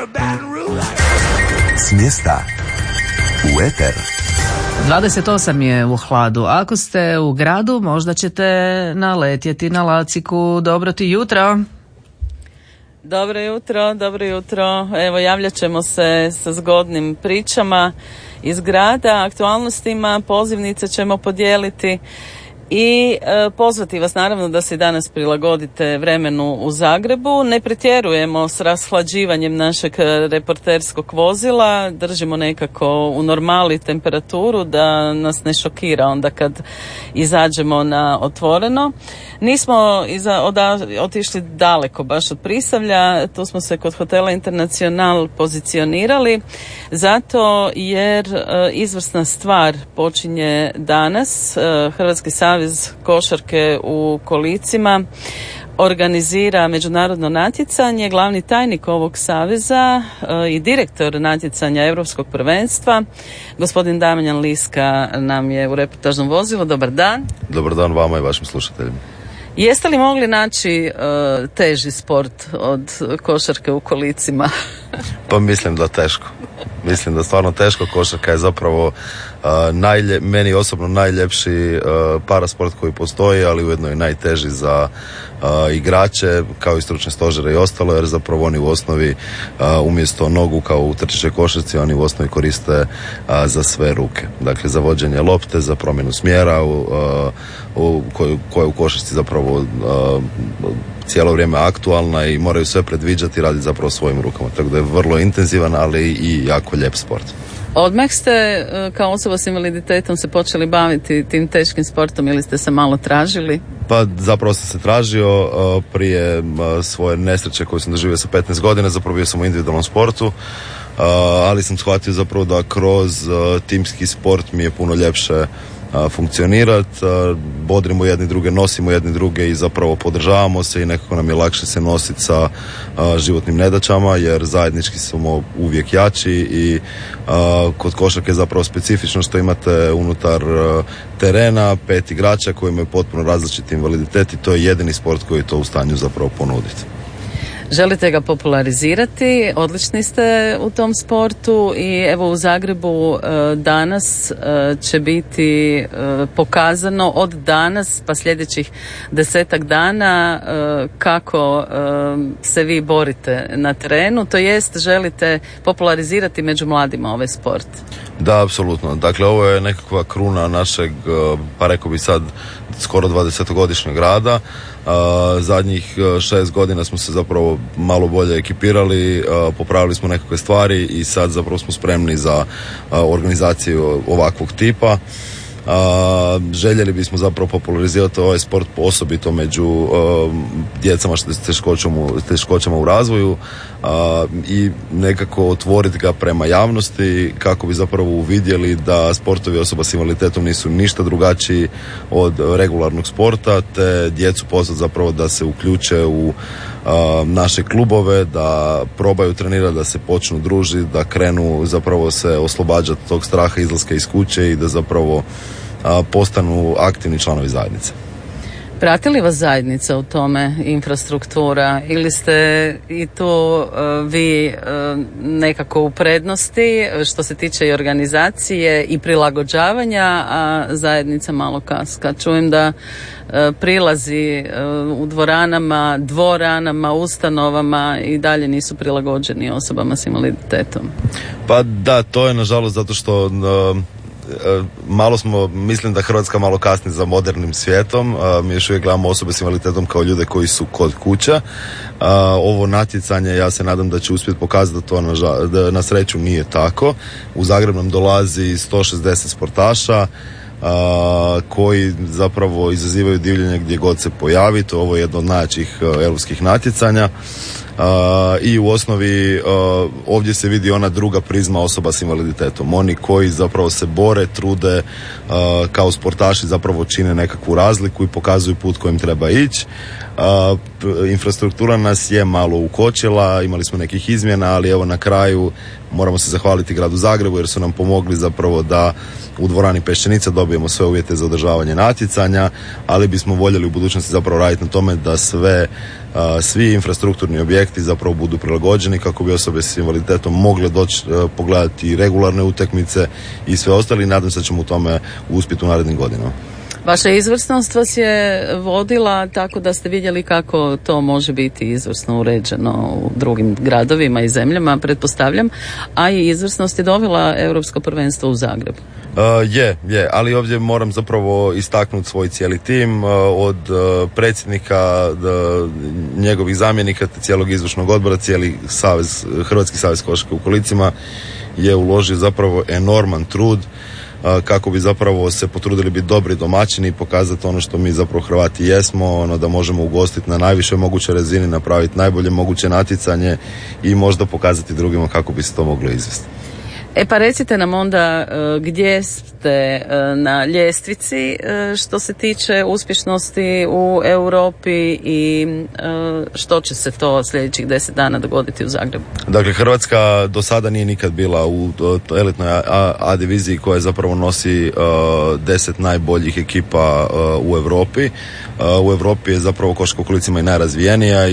S mjesta u eter. 28 je u hladu. Ako ste u gradu, možda ćete naletjeti na laciku. Dobro ti jutro. Dobro jutro. Evo, javljat ćemo se sa zgodnim pričama iz grada, aktualnostima, pozivnice ćemo podijeliti i pozvati vas naravno da se danas prilagodite vremenu u Zagrebu. Ne pretjerujemo s rashlađivanjem našeg reporterskog vozila, držimo nekako u normali temperaturu da nas ne šokira onda kad izađemo na otvoreno. Nismo otišli daleko baš od Prisavlja, tu smo se kod hotela Internacional pozicionirali, zato jer izvrsna stvar počinje danas. Hrvatski savez košarke u kolicima organizira međunarodno natjecanje. Glavni tajnik ovog saveza i direktor natjecanja Europskog prvenstva, gospodin Damjan Liska, nam je u reportažnom vozilu. Dobar dan. Dobar dan vama i vašim slušateljima. Jeste li mogli naći teži sport od košarke u kolicima? Pa mislim da teško. Mislim da stvarno teško. Košarka je zapravo meni osobno najljepši parasport koji postoji, ali ujedno i najteži za igrače, kao i stručne stožere i ostalo, jer zapravo oni u osnovi umjesto nogu kao u trčićoj košarci, oni u osnovi koriste za sve ruke. Dakle, za vođenje lopte, za promjenu smjera koja je u košarci zapravo cijelo vrijeme aktualna i moraju sve predviđati i raditi zapravo svojim rukama. Tako da je vrlo intenzivan, ali i jako lijep sport. Odmah ste kao osoba s invaliditetom se počeli baviti tim teškim sportom ili ste se malo tražili? Pa zapravo sam se tražio prije svoje nesreće koju sam doživio sa 15 godina, zapravo bio sam u individualnom sportu, ali sam shvatio zapravo da kroz timski sport mi je puno ljepše funkcionirati, bodrimo jedni druge, nosimo jedni druge i zapravo podržavamo se i nekako nam je lakše se nositi sa životnim nedaćama, jer zajednički smo uvijek jači i kod košarke je zapravo specifično što imate unutar terena 5 igrača koji imaju potpuno različiti invaliditet i to je jedini sport koji je to u stanju zapravo ponuditi. Želite ga popularizirati, odlični ste u tom sportu i evo u Zagrebu danas će biti pokazano od danas pa sljedećih 10 dana kako se vi borite na terenu, to jest želite popularizirati među mladima ovaj sport. Da, apsolutno. Dakle, ovo je nekakva kruna našeg, pa rekao bi sad, skoro 20-godišnjeg rada. Zadnjih 6 godina smo se zapravo malo bolje ekipirali, popravili smo nekakve stvari i sad zapravo smo spremni za organizaciju ovakvog tipa. Željeli bismo zapravo popularizirati ovaj sport osobito među djecama s teškoćama u razvoju i nekako otvoriti ga prema javnosti kako bi zapravo uvidjeli da sportovi osoba s invaliditetom nisu ništa drugačiji od regularnog sporta, te djecu pozvati zapravo da se uključe u naše klubove, da probaju trenirati, da se počnu družiti, da krenu zapravo se oslobađati tog straha izlaska iz kuće i da zapravo postanu aktivni članovi zajednice. Prati li vas zajednica u tome, infrastruktura, ili ste i tu vi nekako u prednosti što se tiče i organizacije i prilagođavanja, a zajednica malo kaska? Čujem da prilazi u dvoranama, ustanovama i dalje nisu prilagođeni osobama s invaliditetom. Pa da, to je nažalost zato što mislim da Hrvatska malo kasni za modernim svijetom. Mi još uvijek gledamo osobe s invaliditetom kao ljude koji su kod kuća. Ovo natjecanje, ja se nadam da će uspjeti pokazati da to na sreću nije tako. U Zagreb nam dolazi 160 sportaša koji zapravo izazivaju divljenje gdje god se pojavi. Ovo je jedno od najjačih europskih natjecanja. I u osnovi ovdje se vidi ona druga prizma osoba s invaliditetom. Oni koji zapravo se bore, trude, kao sportaši zapravo čine nekakvu razliku i pokazuju put kojim treba ići. Infrastruktura nas je malo ukočila, imali smo nekih izmjena, ali evo na kraju moramo se zahvaliti gradu Zagrebu jer su nam pomogli zapravo da u dvorani Peščenica dobijemo sve uvjete za održavanje natjecanja, ali bismo voljeli u budućnosti zapravo raditi na tome da svi infrastrukturni objekti aspekti zapravo budu prilagođeni kako bi osobe s invaliditetom mogle doći pogledati regularne utakmice i sve ostali i nadam se da ćemo u tome uspjeti u narednim godinama. Vaša izvrsnost vas je vodila tako da ste vidjeli kako to može biti izvrsno uređeno u drugim gradovima i zemljama, pretpostavljam, a i izvrsnost je dovela Europsko prvenstvo u Zagrebu. Je, ali ovdje moram zapravo istaknuti svoj cijeli tim od predsjednika, njegovih zamjenika te cijelog izvršnog odbora, cijeli Hrvatski savez košarke u kolicima je uložio zapravo enorman trud kako bi zapravo se potrudili biti dobri domaćini i pokazati ono što mi zapravo Hrvati jesmo, ono da možemo ugostiti na najvišoj mogućoj razini, napraviti najbolje moguće natjecanje i možda pokazati drugima kako bi se to moglo izvesti. Pa recite nam onda gdje ste na ljestvici što se tiče uspješnosti u Europi i što će se to sljedećih 10 dana dogoditi u Zagrebu? Dakle, Hrvatska do sada nije nikad bila u elitnoj A diviziji koja zapravo nosi 10 najboljih ekipa u Europi. U Europi je zapravo košarka u kolicima i najrazvijenija